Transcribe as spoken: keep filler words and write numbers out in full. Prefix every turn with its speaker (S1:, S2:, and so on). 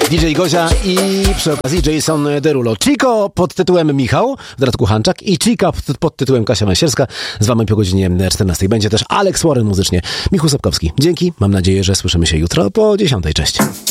S1: D J Gozia i przy okazji Jason Derulo. Chico pod tytułem Michał, Radku Hanczak i Chica pod, pod tytułem Kasia Masierska. Z wami po godzinie czternastej będzie też Alex Warren muzycznie. Michał Sapkowski. Dzięki, mam nadzieję, że słyszymy się jutro po dziesiątej. Cześć.